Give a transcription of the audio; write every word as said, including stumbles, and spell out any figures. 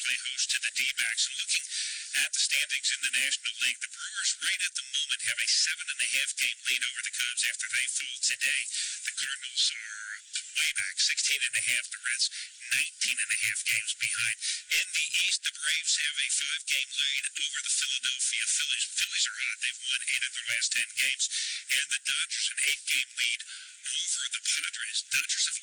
They host to the D-backs. And looking at the standings in the National League, the Brewers right at the moment have a seven and a half game lead over the Cubs after they fall today. The Cardinals are way back, sixteen and a half. The Reds, nineteen and a half games behind. In the East, the Braves have a five game lead over the Philadelphia Phillies. Phillies are hot. They've won eight of their last ten games. And the Dodgers, an eight game lead over the Padres. Dodgers have